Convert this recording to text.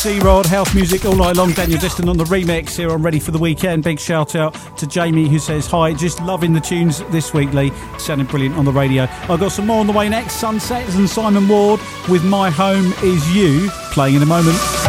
C-Rod, house music all night long. Daniel Diston on the remix here on Ready for the Weekend. Big shout out to Jamie who says hi, just loving the tunes this week, Lee. Sounding brilliant on the radio. I've got some more on the way next. Sunsets and Simon Ward with My Home Is You, playing in a moment.